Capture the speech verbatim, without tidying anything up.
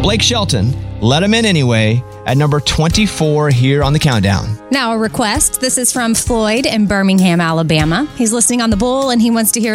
Blake Shelton, Let Him In Anyway, at number twenty-four here on the countdown. Now a request. This is from Floyd in Birmingham, Alabama. He's listening on the Bull and he wants to hear